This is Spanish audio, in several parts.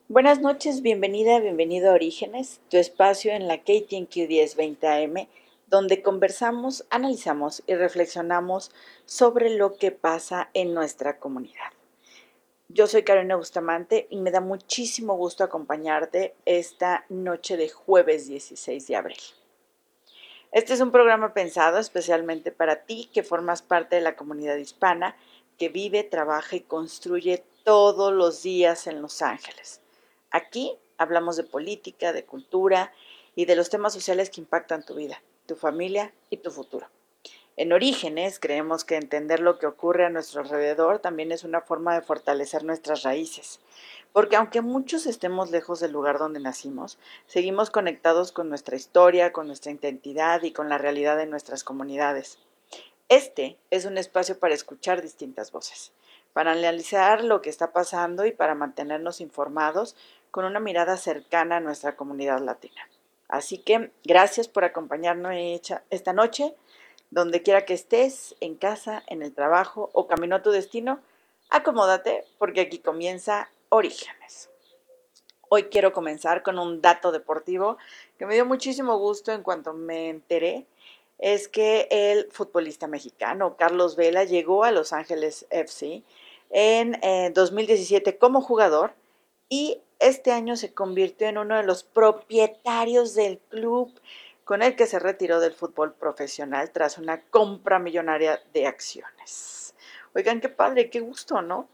Buenas noches, bienvenido a Orígenes, tu espacio en la KTNQ 1020 AM, donde conversamos, analizamos y reflexionamos sobre lo que pasa en nuestra comunidad. Yo soy Carolina Bustamante y me da muchísimo gusto acompañarte esta noche de jueves 16 de abril. Este es un programa pensado especialmente para ti que formas parte de la comunidad hispana que vive, trabaja y construye todos los días en Los Ángeles. Aquí hablamos de política, de cultura y de los temas sociales que impactan tu vida, tu familia y tu futuro. En Orígenes creemos que entender lo que ocurre a nuestro alrededor también es una forma de fortalecer nuestras raíces, porque aunque muchos estemos lejos del lugar donde nacimos, seguimos conectados con nuestra historia, con nuestra identidad y con la realidad de nuestras comunidades. Este es un espacio para escuchar distintas voces, para analizar lo que está pasando y para mantenernos informados con una mirada cercana a nuestra comunidad latina. Así que gracias por acompañarnos esta noche. Donde quiera que estés, en casa, en el trabajo o camino a tu destino, acomódate porque aquí comienza Orígenes. Hoy quiero comenzar con un dato deportivo que me dio muchísimo gusto en cuanto me enteré. Es que el futbolista mexicano Carlos Vela llegó a Los Ángeles FC en 2017 como jugador y este año se convirtió en uno de los propietarios del club con el que se retiró del fútbol profesional tras una compra millonaria de acciones. Oigan, qué padre, qué gusto, ¿no?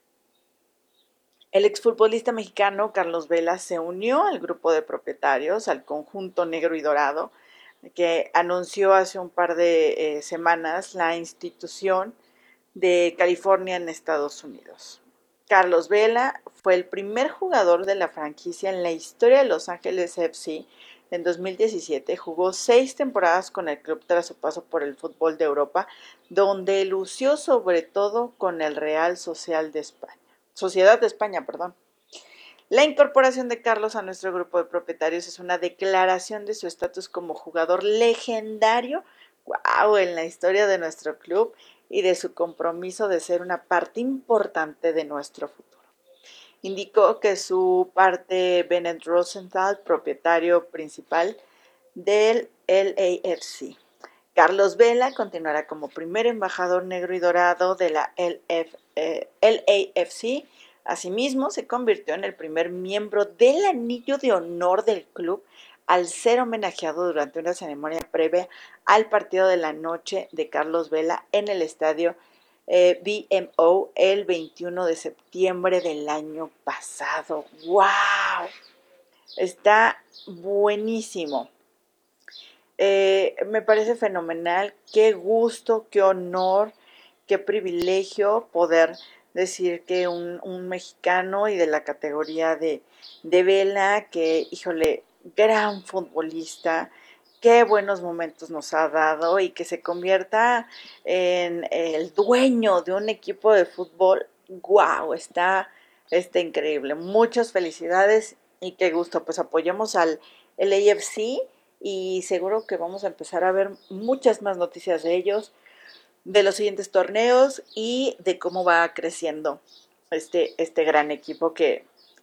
El exfutbolista mexicano Carlos Vela se unió al grupo de propietarios, al conjunto negro y dorado, que anunció hace un par de semanas la institución de California en Estados Unidos. Carlos Vela fue el primer jugador de la franquicia en la historia de Los Ángeles FC. En 2017 jugó 6 temporadas con el club tras su paso por el fútbol de Europa, donde lució sobre todo con el Real Social de España. Sociedad de España, perdón. La incorporación de Carlos a nuestro grupo de propietarios es una declaración de su estatus como jugador legendario, wow, en la historia de nuestro club y de su compromiso de ser una parte importante de nuestro futuro. Indicó que su parte Bennett Rosenthal, propietario principal del LAFC. Carlos Vela continuará como primer embajador negro y dorado de la LAFC. Asimismo, se convirtió en el primer miembro del anillo de honor del club al ser homenajeado durante una ceremonia previa al partido de la noche de Carlos Vela en el estadio BMO el 21 de septiembre del año pasado. ¡Wow! Está buenísimo. Me parece fenomenal, qué gusto, qué honor, qué privilegio poder decir que un mexicano y de la categoría de Vela, que, híjole, gran futbolista, qué buenos momentos nos ha dado y que se convierta en el dueño de un equipo de fútbol, wow, está increíble. Muchas felicidades y qué gusto, pues apoyemos al el AFC y seguro que vamos a empezar a ver muchas más noticias de ellos, de los siguientes torneos y de cómo va creciendo este gran equipo que